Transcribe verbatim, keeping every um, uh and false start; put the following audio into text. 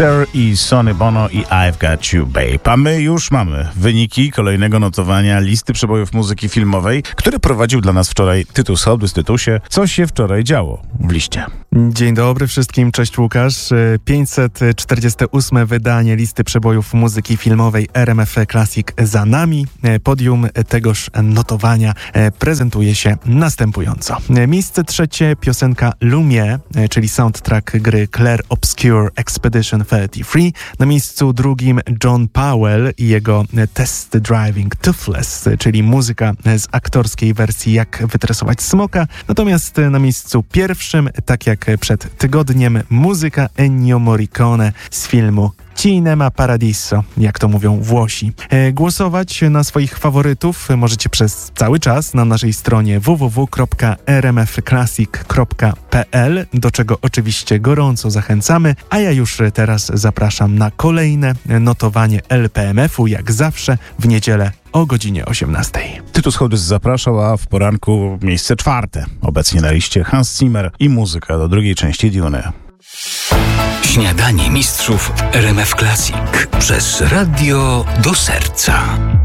Cher i Sonny Bono i I've Got You Babe. A my już mamy wyniki kolejnego notowania listy przebojów muzyki filmowej, który prowadził dla nas wczoraj Tytus Hołdys. Tytusie, co się wczoraj działo w liście? Dzień dobry wszystkim, cześć Łukasz. pięćset czterdzieste ósme wydanie listy przebojów muzyki filmowej R M F Classic za nami. Podium tegoż notowania prezentuje się następująco. Miejsce trzecie, piosenka Lumiere, czyli soundtrack gry Clair Obscur Expedition trzydzieści trzy. Na miejscu drugim John Powell i jego Test Driving Toothless, czyli muzyka z aktorskiej wersji Jak wytresować smoka. Natomiast na miejscu pierwszym, tak jak przed tygodniem, muzyka Ennio Morricone z filmu Cinema Paradiso, jak to mówią Włosi. E, głosować na swoich faworytów możecie przez cały czas na naszej stronie w w w kropka r m f classic kropka p l, do czego oczywiście gorąco zachęcamy, a ja już teraz zapraszam na kolejne notowanie L P M F u, jak zawsze w niedzielę o godzinie osiemnastej. Tytus Hołdys zapraszał, a w poranku miejsce czwarte. Obecnie na liście Hans Zimmer i muzyka do drugiej części Dune. Śniadanie mistrzów R M F Classic przez radio do serca.